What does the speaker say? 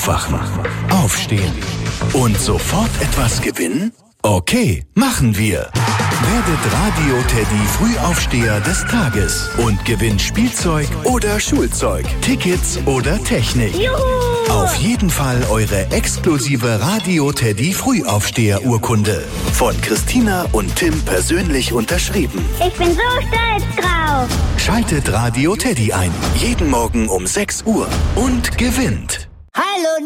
Aufwachen, aufstehen und sofort etwas gewinnen? Okay, machen wir. Werdet Radio Teddy Frühaufsteher des Tages und gewinnt Spielzeug oder Schulzeug, Tickets oder Technik. Juhu! Auf jeden Fall eure exklusive Radio Teddy Frühaufsteher-Urkunde. Von Christina und Tim persönlich unterschrieben. Ich bin so stolz drauf. Schaltet Radio Teddy ein. Jeden Morgen um 6 Uhr und gewinnt. Hallo